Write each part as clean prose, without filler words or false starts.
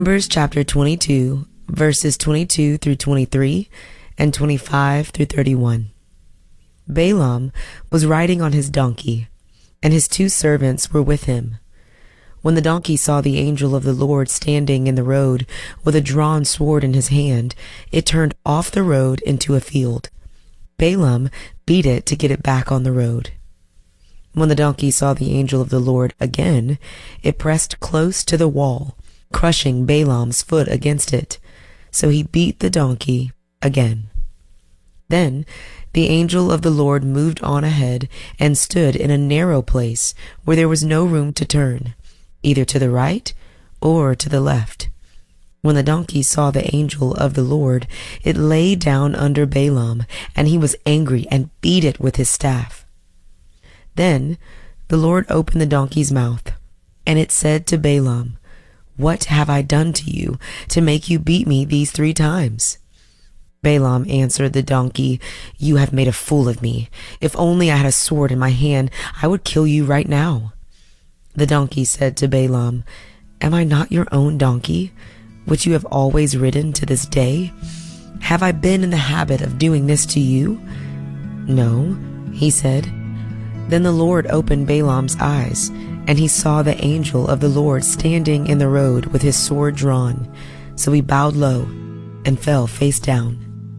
Numbers chapter 22, verses 22 through 23 and 25 through 31. Balaam was riding on his donkey, and his 2 servants were with him. When the donkey saw the angel of the Lord standing in the road with a drawn sword in his hand, it turned off the road into a field. Balaam beat it to get it back on the road. When the donkey saw the angel of the Lord again, it pressed close to the wall, crushing Balaam's foot against it. So he beat the donkey again. Then the angel of the Lord moved on ahead and stood in a narrow place where there was no room to turn, either to the right or to the left. When the donkey saw the angel of the Lord, it lay down under Balaam, and he was angry and beat it with his staff. Then the Lord opened the donkey's mouth, and it said to Balaam, "What have I done to you to make you beat me these 3 times?" Balaam answered the donkey, "You have made a fool of me. If only I had a sword in my hand, I would kill you right now." The donkey said to Balaam, "Am I not your own donkey, which you have always ridden to this day? Have I been in the habit of doing this to you?" "No," he said. Then the Lord opened Balaam's eyes, and he saw the angel of the Lord standing in the road with his sword drawn. So he bowed low and fell face down.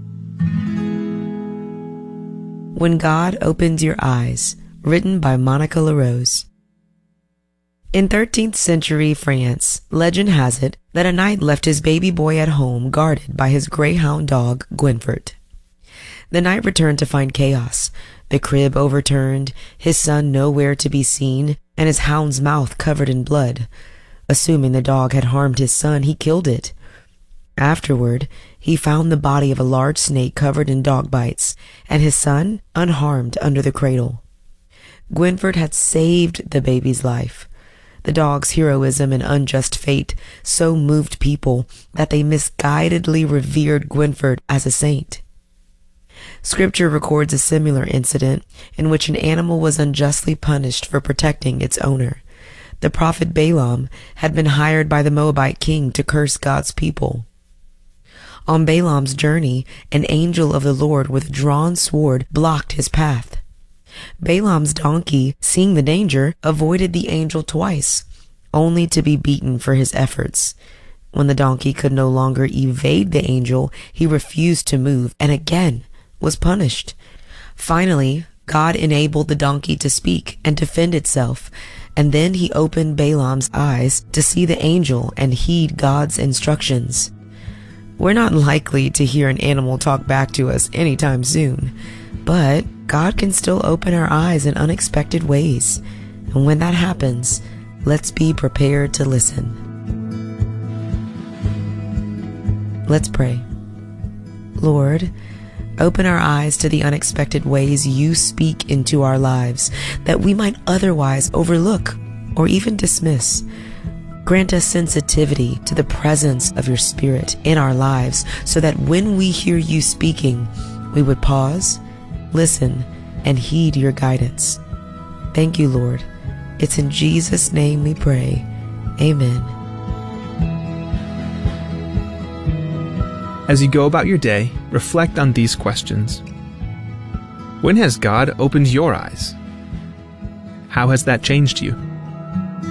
When God Opens Your Eyes, written by Monica LaRose. In 13th century France, legend has it that a knight left his baby boy at home guarded by his greyhound dog, Gwynfert. The knight returned to find chaos, the crib overturned, his son nowhere to be seen, and his hound's mouth covered in blood. Assuming the dog had harmed his son, he killed it. Afterward, he found the body of a large snake covered in dog bites, and his son unharmed under the cradle. Gwynfert had saved the baby's life. The dog's heroism and unjust fate so moved people that they misguidedly revered Gwynfert as a saint. Scripture records a similar incident in which an animal was unjustly punished for protecting its owner. The prophet Balaam had been hired by the Moabite king to curse God's people. On Balaam's journey, an angel of the Lord with a drawn sword blocked his path. Balaam's donkey, seeing the danger, avoided the angel twice, only to be beaten for his efforts. When the donkey could no longer evade the angel, he refused to move and again was punished. Finally, God enabled the donkey to speak and defend itself, and then he opened Balaam's eyes to see the angel and heed God's instructions. We're not likely to hear an animal talk back to us anytime soon, but God can still open our eyes in unexpected ways. And when that happens, let's be prepared to listen. Let's pray. Lord, open our eyes to the unexpected ways you speak into our lives that we might otherwise overlook or even dismiss. Grant us sensitivity to the presence of your Spirit in our lives so that when we hear you speaking, we would pause, listen, and heed your guidance. Thank you, Lord. It's in Jesus' name we pray. Amen. As you go about your day, reflect on these questions. When has God opened your eyes? How has that changed you?